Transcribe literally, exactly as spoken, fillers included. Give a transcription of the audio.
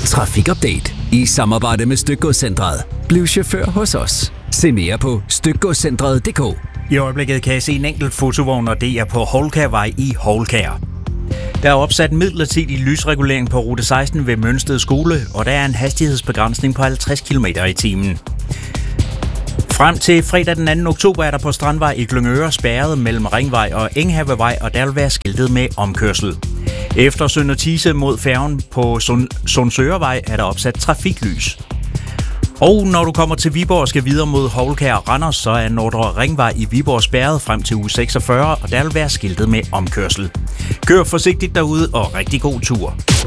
Trafikupdate i samarbejde med Stykgodscentret. Bliv chauffør hos os. Se mere på stykgodscentret punktum d k. I øjeblikket kan jeg se en enkelt fotovogn, og det er på Holkærvej i Holkær. Der er opsat midlertidig lysregulering på rute seksten ved Mønsted Skole, og der er en hastighedsbegrænsning på halvtreds kilometer i timen. Frem til fredag den anden oktober er der på Strandvej i Glyngøre spærret mellem Ringvej og Enghavevej, og der vil være skiltet med omkørsel. Efter Sønder Thise mod færgen på Sund- Sundsørevej er der opsat trafiklys. Og når du kommer til Viborg og skal videre mod Holkær og Randers, så er Nordre Ringvej i Viborg spærret frem til uge seksogfyrre, og der vil være skiltet med omkørsel. Kør forsigtigt derude og rigtig god tur.